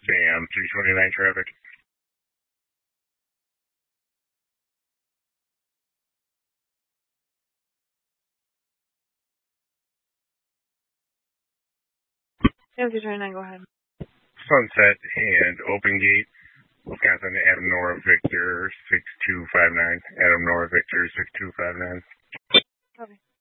Sam, 329 traffic. Sam 329, go ahead. Sunset and Open Gate, Wisconsin, Adam Nora Victor 6259. Adam Nora Victor 6259. Okay.